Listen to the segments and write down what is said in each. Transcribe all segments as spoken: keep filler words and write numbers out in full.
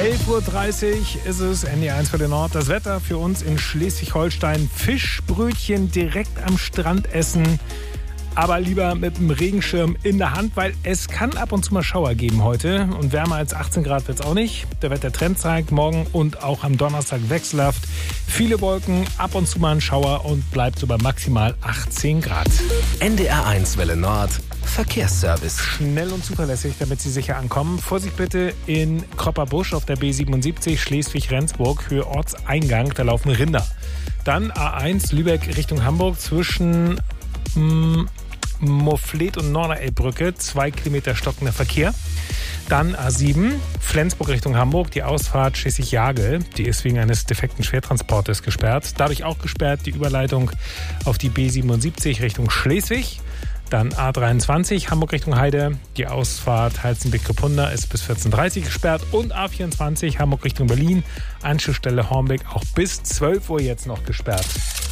elf Uhr dreißig ist es, N D R eins für den Nord. Das Wetter für uns in Schleswig-Holstein. Fischbrötchen direkt am Strand essen, aber lieber mit dem Regenschirm in der Hand, weil es kann ab und zu mal Schauer geben heute. Und wärmer als achtzehn Grad wird es auch nicht. Der Wettertrend zeigt morgen und auch am Donnerstag wechselhaft. Viele Wolken, ab und zu mal ein Schauer und bleibt so bei maximal achtzehn Grad. N D R eins Welle Nord. Verkehrsservice. Schnell und zuverlässig, damit Sie sicher ankommen. Vorsicht bitte in Kropperbusch auf der B siebenundsiebzig Schleswig-Rendsburg, Höhe Ortseingang, da laufen Rinder. Dann A eins Lübeck Richtung Hamburg zwischen mh, Mofflet und Norderelbbrücke, zwei Kilometer stockender Verkehr. Dann A sieben Flensburg Richtung Hamburg, die Ausfahrt Schleswig-Jagel, die ist wegen eines defekten Schwertransportes gesperrt. Dadurch auch gesperrt die Überleitung auf die B siebenundsiebzig Richtung Schleswig. Dann A dreiundzwanzig Hamburg Richtung Heide. Die Ausfahrt Heizenbeck-Kopunda ist bis vierzehn Uhr dreißig gesperrt. Und A vierundzwanzig Hamburg Richtung Berlin. Anschlussstelle Hornbeck auch bis zwölf Uhr jetzt noch gesperrt.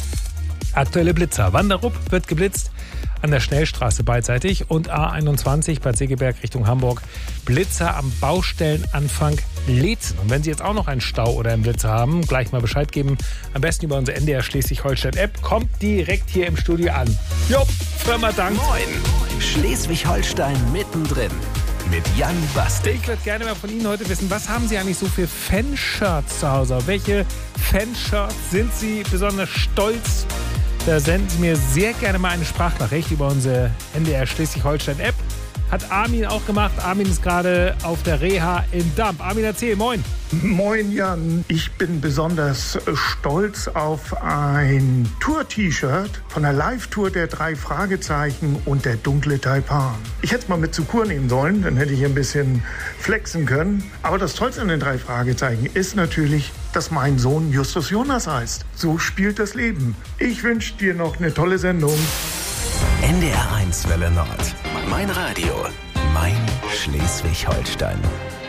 Aktuelle Blitzer. Wanderup wird geblitzt an der Schnellstraße beidseitig. Und A einundzwanzig Bad Segeberg Richtung Hamburg. Blitzer am Baustellenanfang Leetzen. Und wenn Sie jetzt auch noch einen Stau oder einen Blitzer haben, gleich mal Bescheid geben. Am besten über unsere N D R Schleswig-Holstein-App. Kommt direkt hier im Studio an. Jo, Firma Dank. Moin. Schleswig-Holstein mittendrin. Mit Jan Bastik. Ich würde gerne mal von Ihnen heute wissen, was haben Sie eigentlich so für Fanshirts zu Hause? Auf welche Fanshirts sind Sie besonders stolz? Da senden Sie mir sehr gerne mal eine Sprachnachricht über unsere N D R Schleswig-Holstein-App. Hat Armin auch gemacht. Armin ist gerade auf der Reha in Damp. Armin, erzähl, moin. Moin Jan, ich bin besonders stolz auf ein Tour-T-Shirt von der Live-Tour der drei Fragezeichen und der dunkle Taipan. Ich hätte es mal mit zur Kur nehmen sollen, dann hätte ich ein bisschen flexen können. Aber das Tollste an den drei Fragezeichen ist natürlich, dass mein Sohn Justus Jonas heißt. So spielt das Leben. Ich wünsche dir noch eine tolle Sendung. N D R eins Welle Nord. Mein Radio. Mein Schleswig-Holstein.